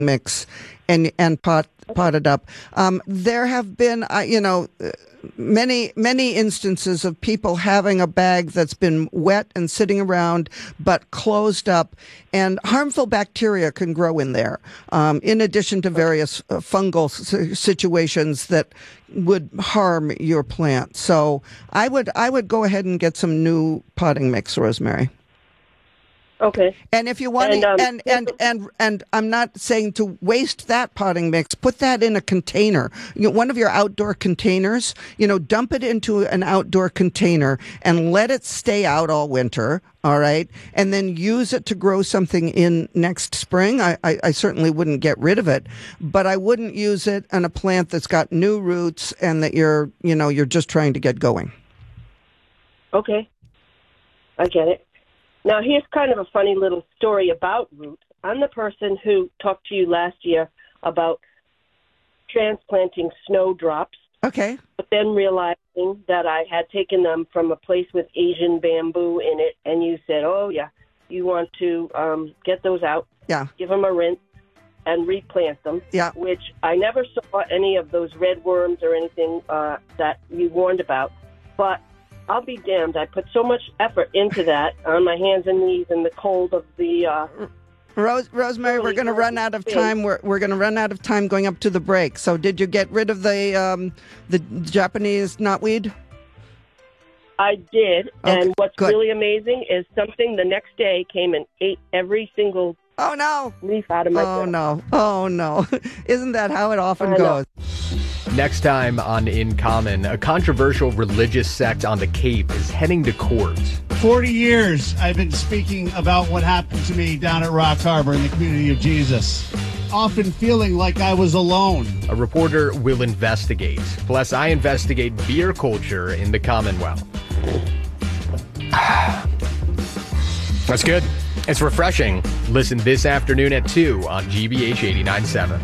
mix and pot it up. There have been, many instances of people having a bag that's been wet and sitting around but closed up, and harmful bacteria can grow in there, in addition to various fungal situations that would harm your plant. So I would go ahead and get some new potting mix, Rosemary. Okay. And if you want and I'm not saying to waste that potting mix, put that in a container. One of your outdoor containers, dump it into an outdoor container and let it stay out all winter, all right? And then use it to grow something in next spring. I certainly wouldn't get rid of it, but I wouldn't use it on a plant that's got new roots and that you're just trying to get going. Okay. I get it. Now, here's kind of a funny little story about roots. I'm the person who talked to you last year about transplanting snowdrops. Okay. But then realizing that I had taken them from a place with Asian bamboo in it, and you said, oh, yeah, you want to get those out, give them a rinse, and replant them, which I never saw any of those red worms or anything that you warned about. But I'll be damned. I put so much effort into that on my hands and knees in the cold of the... Rosemary, we're going to run out of time. We're going to run out of time going up to the break. So did you get rid of the Japanese knotweed? I did. Okay, and what's good. Really amazing is something the next day came and ate every single leaf out of my plant. Oh, no. Isn't that how it often goes? Next time on In Common, a controversial religious sect on the Cape is heading to court. 40 years I've been speaking about what happened to me down at Rock Harbor in the community of Jesus, often feeling like I was alone. A reporter will investigate. Plus, I investigate beer culture in the Commonwealth. That's good. It's refreshing. Listen this afternoon at 2 on GBH 89.7.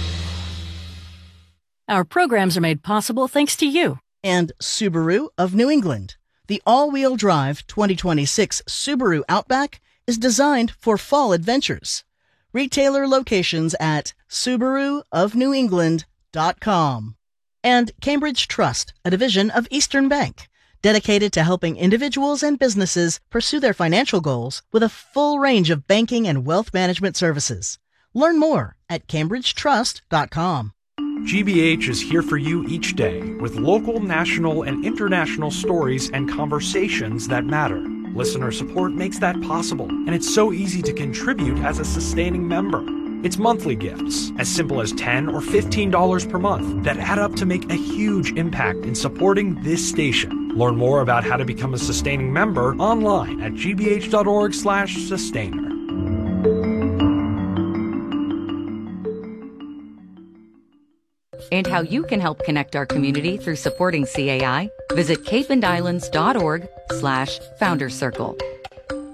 Our programs are made possible thanks to you. And Subaru of New England. The all-wheel drive 2026 Subaru Outback is designed for fall adventures. Retailer locations at SubaruofNewEngland.com. And Cambridge Trust, a division of Eastern Bank, dedicated to helping individuals and businesses pursue their financial goals with a full range of banking and wealth management services. Learn more at CambridgeTrust.com. GBH is here for you each day with local, national, and international stories and conversations that matter. Listener support makes that possible, and it's so easy to contribute as a sustaining member. It's monthly gifts, as simple as $10 or $15 per month, that add up to make a huge impact in supporting this station. Learn more about how to become a sustaining member online at gbh.org/sustainer. And how you can help connect our community through supporting CAI, visit capeandislands.org/Founders Circle.